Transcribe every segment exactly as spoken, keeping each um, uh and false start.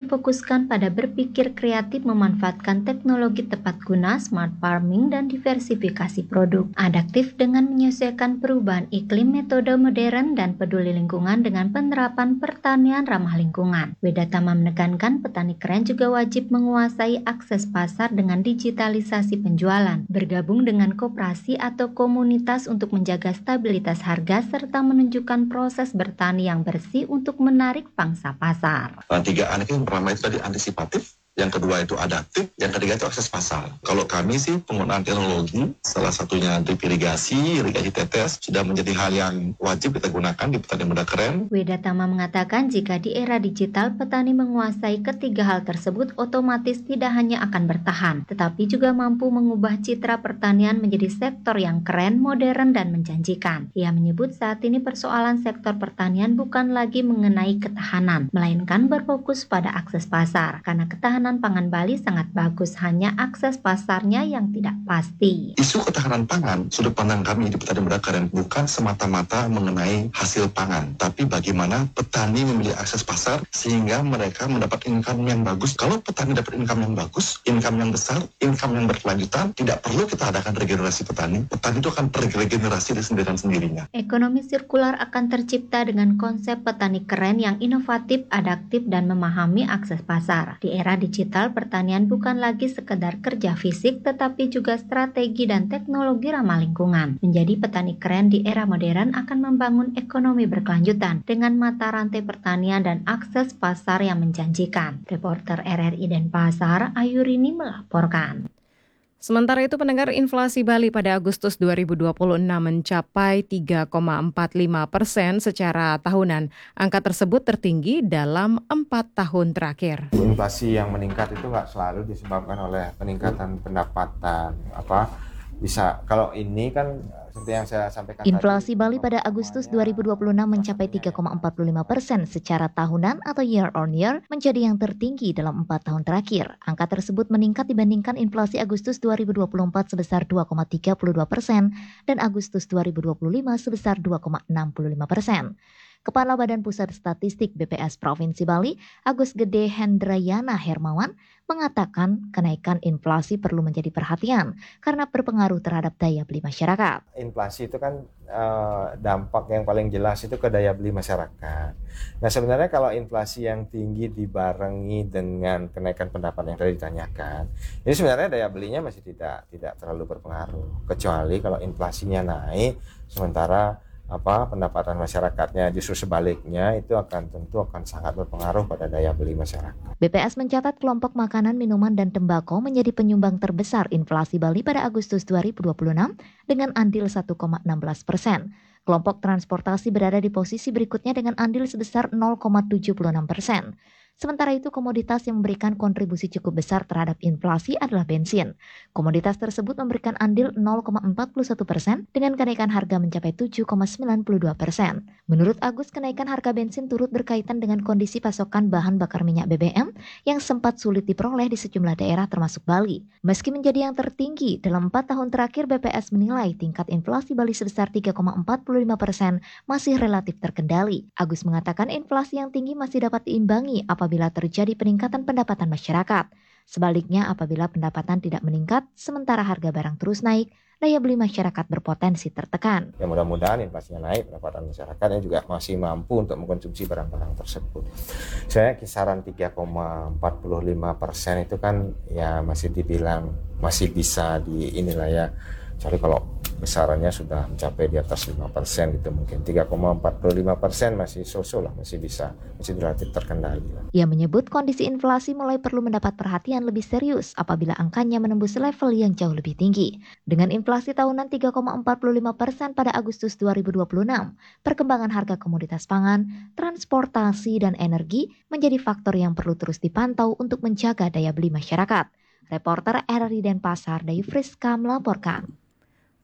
difokuskan pada berpikir kreatif memanfaatkan teknologi tepat guna, smart farming, dan diversifikasi produk. Adaptif dengan menyesuaikan perubahan iklim, metode modern, dan peduli lingkungan dengan penerapan pertanian ramah lingkungan. Wedatama menekankan petani keren juga wajib menguasai akses pasar dengan digitalisasi penjualan, bergabung dengan koperasi atau komunitas untuk menjaga stabilitas harga, serta menunjukkan proses bertani yang bersih untuk menarik pangsa pasar. Nah, tiga A itu yang pertama itu tadi antisipatif, yang kedua itu adaptif, yang ketiga itu akses pasar. Kalau kami sih penggunaan teknologi, salah satunya drip irigasi, irigasi tetes, sudah menjadi hal yang wajib kita gunakan di petani muda keren. Wedatama mengatakan jika di era digital petani menguasai ketiga hal tersebut, otomatis tidak hanya akan bertahan, tetapi juga mampu mengubah citra pertanian menjadi sektor yang keren, modern, dan menjanjikan. Ia menyebut saat ini persoalan sektor pertanian bukan lagi mengenai ketahanan, melainkan berfokus pada akses pasar, karena ketahanan pangan Bali sangat bagus, hanya akses pasarnya yang tidak pasti. Isu ketahanan pangan, sudut pandang kami di petani muda keren bukan semata-mata mengenai hasil pangan, tapi bagaimana petani memiliki akses pasar sehingga mereka mendapat income yang bagus. Kalau petani dapat income yang bagus, income yang besar, income yang berkelanjutan, tidak perlu kita adakan regenerasi petani. Petani itu akan terregenerasi di sendirian sendirinya. Ekonomi sirkular akan tercipta dengan konsep petani keren yang inovatif, adaptif, dan memahami akses pasar. Di era digital, pertanian bukan lagi sekedar kerja fisik, tetapi juga strategi dan teknologi ramah lingkungan. Menjadi petani keren di era modern akan membangun ekonomi berkelanjutan dengan mata rantai pertanian dan akses pasar yang menjanjikan. Reporter R R I Denpasar, Ayurini melaporkan. Sementara itu, pendengar, inflasi Bali pada Agustus dua ribu dua puluh enam mencapai tiga koma empat lima persen secara tahunan. Angka tersebut tertinggi dalam empat tahun terakhir. Inflasi yang meningkat itu nggak selalu disebabkan oleh peningkatan pendapatan. Apa bisa kalau ini kan seperti yang saya sampaikan. Inflasi Bali pada Agustus dua ribu dua puluh enam mencapai tiga koma empat lima persen secara tahunan atau year on year, menjadi yang tertinggi dalam empat tahun terakhir. Angka tersebut meningkat dibandingkan inflasi Agustus dua ribu dua puluh empat sebesar dua koma tiga dua persen dan Agustus dua ribu dua puluh lima sebesar dua koma enam lima persen. Kepala Badan Pusat Statistik B P S Provinsi Bali, Agus Gede Hendrayana Hermawan, mengatakan kenaikan inflasi perlu menjadi perhatian karena berpengaruh terhadap daya beli masyarakat. Inflasi itu kan eh, dampak yang paling jelas itu ke daya beli masyarakat. Nah, sebenarnya kalau inflasi yang tinggi dibarengi dengan kenaikan pendapatan yang tadi ditanyakan, ini sebenarnya daya belinya masih tidak tidak terlalu berpengaruh, kecuali kalau inflasinya naik sementara apa pendapatan masyarakatnya justru sebaliknya, itu akan tentu akan sangat berpengaruh pada daya beli masyarakat. B P S mencatat kelompok makanan, minuman, dan tembakau menjadi penyumbang terbesar inflasi Bali pada Agustus dua ribu dua puluh enam dengan andil satu koma satu enam persen. Kelompok transportasi berada di posisi berikutnya dengan andil sebesar nol koma tujuh enam persen. Sementara itu, komoditas yang memberikan kontribusi cukup besar terhadap inflasi adalah bensin. Komoditas tersebut memberikan andil nol koma empat satu persen dengan kenaikan harga mencapai tujuh koma sembilan dua persen. Menurut Agus, kenaikan harga bensin turut berkaitan dengan kondisi pasokan bahan bakar minyak B B M yang sempat sulit diperoleh di sejumlah daerah termasuk Bali. Meski menjadi yang tertinggi dalam empat tahun terakhir, B P S menilai tingkat inflasi Bali sebesar tiga koma empat lima persen masih relatif terkendali. Agus mengatakan inflasi yang tinggi masih dapat diimbangi apabila apabila terjadi peningkatan pendapatan masyarakat. Sebaliknya, apabila pendapatan tidak meningkat, sementara harga barang terus naik, daya beli masyarakat berpotensi tertekan. Ya, mudah-mudahan inflasinya naik, pendapatan masyarakatnya juga masih mampu untuk mengkonsumsi barang-barang tersebut. Saya kisaran tiga koma empat lima persen itu kan ya masih dibilang masih bisa di inilah ya. Jadi kalau besarannya sudah mencapai di atas lima persen gitu, mungkin tiga koma empat lima persen masih so-so lah, masih bisa, masih relatif terkendali. Ia menyebut kondisi inflasi mulai perlu mendapat perhatian lebih serius apabila angkanya menembus level yang jauh lebih tinggi. Dengan inflasi tahunan tiga koma empat lima persen pada Agustus dua ribu dua puluh enam, perkembangan harga komoditas pangan, transportasi, dan energi menjadi faktor yang perlu terus dipantau untuk menjaga daya beli masyarakat. Reporter R R I Denpasar, Dayu Friska melaporkan.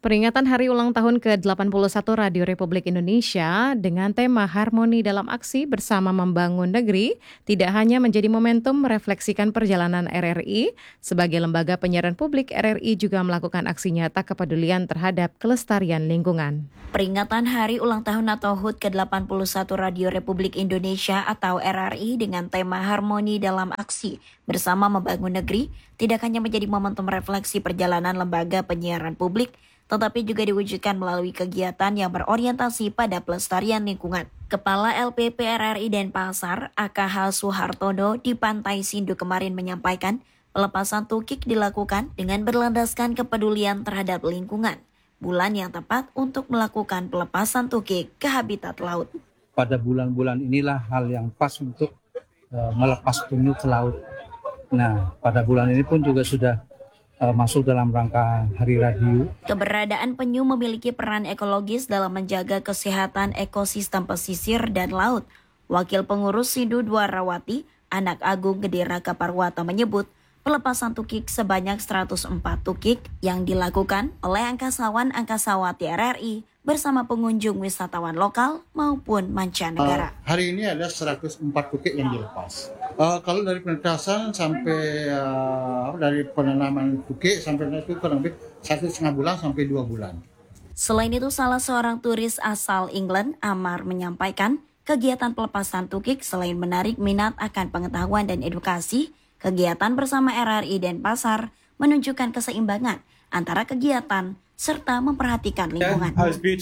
Peringatan hari ulang tahun ke delapan puluh satu Radio Republik Indonesia dengan tema Harmoni dalam Aksi Bersama Membangun Negeri tidak hanya menjadi momentum merefleksikan perjalanan R R I, sebagai lembaga penyiaran publik R R I juga melakukan aksi nyata kepedulian terhadap kelestarian lingkungan. Peringatan hari ulang tahun atau H U T ke delapan puluh satu Radio Republik Indonesia atau R R I dengan tema Harmoni dalam Aksi Bersama Membangun Negeri tidak hanya menjadi momentum refleksi perjalanan lembaga penyiaran publik, tetapi juga diwujudkan melalui kegiatan yang berorientasi pada pelestarian lingkungan. Kepala L P P R R I Denpasar, A K H Suhartono di Pantai Sindu kemarin menyampaikan, pelepasan tukik dilakukan dengan berlandaskan kepedulian terhadap lingkungan. Bulan yang tepat untuk melakukan pelepasan tukik ke habitat laut. Pada bulan-bulan inilah hal yang pas untuk uh, melepas penyu ke laut. Nah, pada bulan ini pun juga sudah Uh, masuk dalam rangka Hari Radio. Keberadaan penyu memiliki peran ekologis dalam menjaga kesehatan ekosistem pesisir dan laut. Wakil Pengurus Sindu Dwarawati, Anak Agung Gede Raka Parwata menyebut, pelepasan tukik sebanyak seratus empat tukik yang dilakukan oleh angkasawan-angkasawati R R I bersama pengunjung wisatawan lokal maupun mancanegara. Uh, hari ini ada seratus empat tukik yang dilepas. Uh, kalau dari penetasan sampai uh, dari penanaman tukik sampai itu kurang lebih satu setengah bulan sampai dua bulan. Selain itu, salah seorang turis asal England, Amar, menyampaikan kegiatan pelepasan tukik selain menarik minat akan pengetahuan dan edukasi, kegiatan bersama R R I Denpasar menunjukkan keseimbangan antara kegiatan serta memperhatikan lingkungan.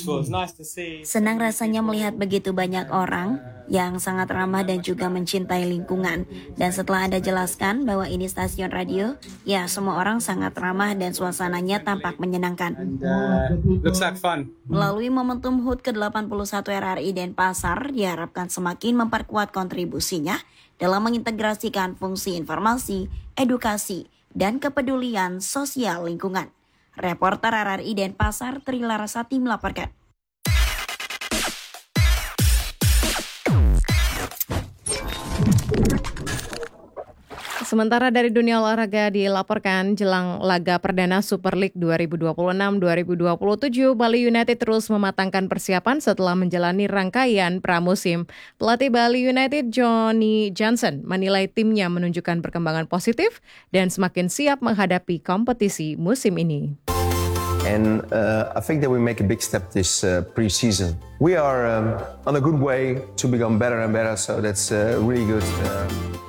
Senang rasanya melihat begitu banyak orang yang sangat ramah dan juga mencintai lingkungan. Dan setelah Anda jelaskan bahwa ini stasiun radio, ya semua orang sangat ramah dan suasananya tampak menyenangkan. Melalui momentum H U T ke delapan puluh satu R R I Denpasar diharapkan semakin memperkuat kontribusinya dalam mengintegrasikan fungsi informasi, edukasi, dan kepedulian sosial lingkungan. Reporter R R I Denpasar Tri Larasati melaporkan. Sementara dari dunia olahraga dilaporkan jelang laga perdana Super League dua ribu dua puluh enam dua ribu dua puluh tujuh, Bali United terus mematangkan persiapan setelah menjalani rangkaian pramusim. Pelatih Bali United Johnny Johnson menilai timnya menunjukkan perkembangan positif dan semakin siap menghadapi kompetisi musim ini. And uh, I think that we make a big step this uh, pre-season. We are um, on a good way to become better and better, so that's uh, really good. Uh...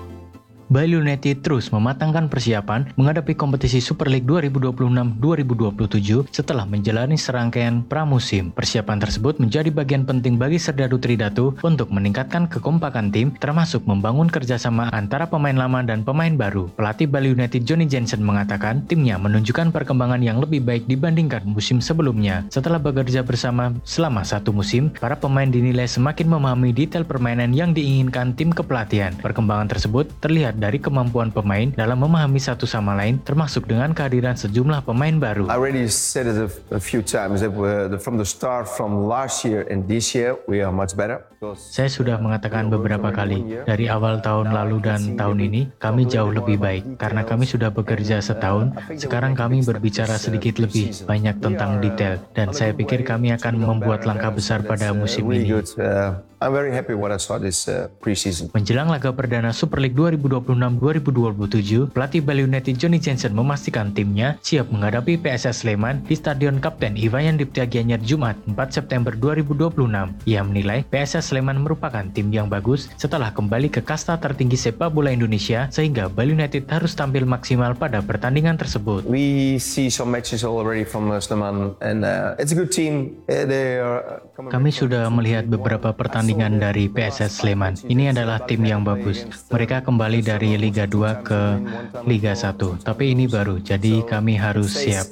Bali United terus mematangkan persiapan menghadapi kompetisi Super League dua ribu dua puluh enam dua ribu dua puluh tujuh setelah menjalani serangkaian pramusim. Persiapan tersebut menjadi bagian penting bagi Serdadu Tridatu untuk meningkatkan kekompakan tim, termasuk membangun kerjasama antara pemain lama dan pemain baru. Pelatih Bali United Johnny Johnson mengatakan timnya menunjukkan perkembangan yang lebih baik dibandingkan musim sebelumnya. Setelah bekerja bersama selama satu musim, para pemain dinilai semakin memahami detail permainan yang diinginkan tim kepelatihan. Perkembangan tersebut terlihat dari kemampuan pemain dalam memahami satu sama lain, termasuk dengan kehadiran sejumlah pemain baru. I already said it a, a few times that from the start from last year and this year we are much better. Saya sudah mengatakan beberapa kali, dari awal tahun lalu dan tahun ini, kami jauh lebih baik. Karena kami sudah bekerja setahun, sekarang kami berbicara sedikit lebih banyak tentang detail. Dan saya pikir kami akan membuat langkah besar pada musim ini. I'm very happy what I saw this uh, pre-season. Menjelang laga perdana Super League dua ribu dua puluh enam dua ribu dua puluh tujuh, pelatih Bali United Johnny Johnson memastikan timnya siap menghadapi P S S Sleman di Stadion Kapten Iwayan Dipta Gianyar Jumat empat September dua ribu dua puluh enam. Ia menilai P S S Sleman merupakan tim yang bagus setelah kembali ke kasta tertinggi sepak bola Indonesia, sehingga Bali United harus tampil maksimal pada pertandingan tersebut. We see some matches already from uh, Sleman and uh, it's a good team. Uh, they are, uh, Kami sudah melihat beberapa pertandingan dari P S S Sleman. Ini adalah tim yang bagus. Mereka kembali dari Liga dua ke Liga satu. Tapi ini baru, jadi kami harus siap.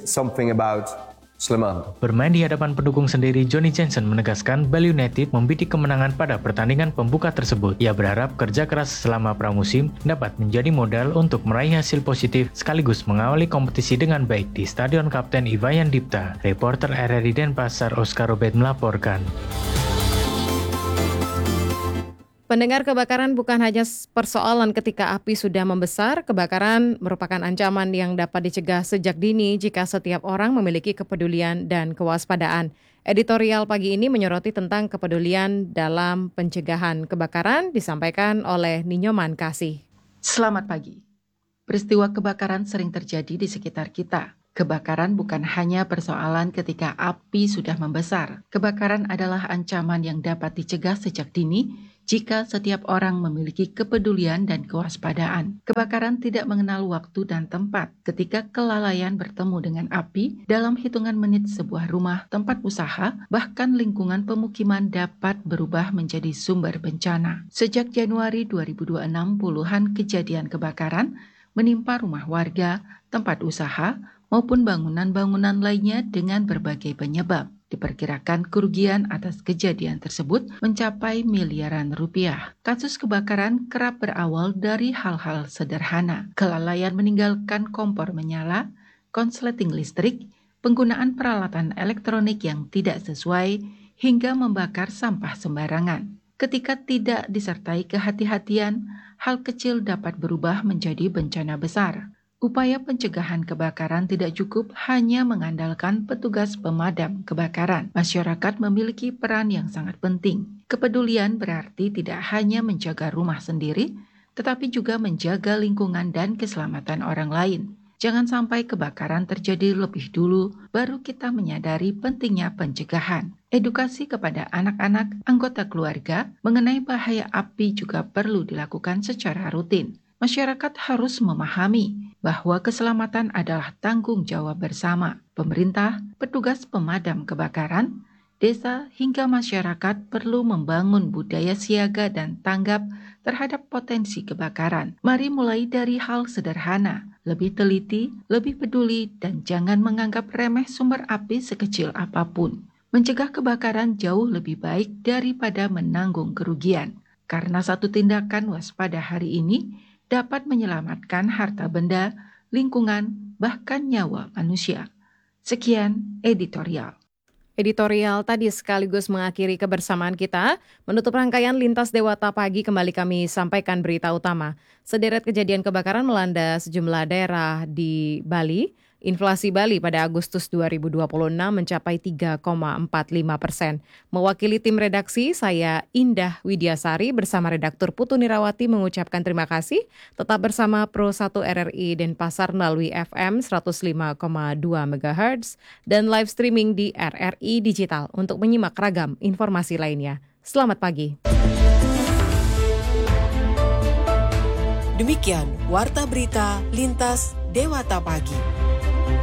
Bermain di hadapan pendukung sendiri, Johnny Johnson menegaskan Bali United membidik kemenangan pada pertandingan pembuka tersebut. Ia berharap kerja keras selama pramusim dapat menjadi modal untuk meraih hasil positif sekaligus mengawali kompetisi dengan baik di Stadion Kapten Iwayan Dipta. Reporter R R I Denpasar Oscar Robert melaporkan. Pendengar, kebakaran bukan hanya persoalan ketika api sudah membesar. Kebakaran merupakan ancaman yang dapat dicegah sejak dini jika setiap orang memiliki kepedulian dan kewaspadaan. Editorial pagi ini menyoroti tentang kepedulian dalam pencegahan kebakaran, disampaikan oleh Ninyoman Kasih. Selamat pagi. Peristiwa kebakaran sering terjadi di sekitar kita. Kebakaran bukan hanya persoalan ketika api sudah membesar. Kebakaran adalah ancaman yang dapat dicegah sejak dini jika setiap orang memiliki kepedulian dan kewaspadaan. Kebakaran tidak mengenal waktu dan tempat. Ketika kelalaian bertemu dengan api, dalam hitungan menit sebuah rumah, tempat usaha, bahkan lingkungan pemukiman dapat berubah menjadi sumber bencana. Sejak Januari dua ribu dua puluh enam, puluhan kejadian kebakaran menimpa rumah warga, tempat usaha, maupun bangunan-bangunan lainnya dengan berbagai penyebab. Diperkirakan kerugian atas kejadian tersebut mencapai miliaran rupiah. Kasus kebakaran kerap berawal dari hal-hal sederhana. Kelalaian meninggalkan kompor menyala, konsleting listrik, penggunaan peralatan elektronik yang tidak sesuai, hingga membakar sampah sembarangan. Ketika tidak disertai kehati-hatian, hal kecil dapat berubah menjadi bencana besar. Upaya pencegahan kebakaran tidak cukup hanya mengandalkan petugas pemadam kebakaran. Masyarakat memiliki peran yang sangat penting. Kepedulian berarti tidak hanya menjaga rumah sendiri, tetapi juga menjaga lingkungan dan keselamatan orang lain. Jangan sampai kebakaran terjadi lebih dulu, baru kita menyadari pentingnya pencegahan. Edukasi kepada anak-anak, anggota keluarga, mengenai bahaya api juga perlu dilakukan secara rutin. Masyarakat harus memahami bahwa keselamatan adalah tanggung jawab bersama. Pemerintah, petugas pemadam kebakaran, desa hingga masyarakat perlu membangun budaya siaga dan tanggap terhadap potensi kebakaran. Mari mulai dari hal sederhana, lebih teliti, lebih peduli, dan jangan menganggap remeh sumber api sekecil apapun. Mencegah kebakaran jauh lebih baik daripada menanggung kerugian. Karena satu tindakan waspada hari ini dapat menyelamatkan harta benda, lingkungan, bahkan nyawa manusia. Sekian editorial. Editorial tadi sekaligus mengakhiri kebersamaan kita. Menutup rangkaian Lintas Dewata Pagi, kembali kami sampaikan berita utama. Sederet kejadian kebakaran melanda sejumlah daerah di Bali. Inflasi Bali pada Agustus dua ribu dua puluh enam mencapai tiga koma empat lima persen. Mewakili tim redaksi, saya Indah Widiasari bersama redaktur Putu Nirawati mengucapkan terima kasih. Tetap bersama Pro satu R R I Denpasar melalui F M seratus lima koma dua megahertz dan live streaming di R R I Digital untuk menyimak ragam informasi lainnya. Selamat pagi. Demikian Warta Berita Lintas Dewata Pagi.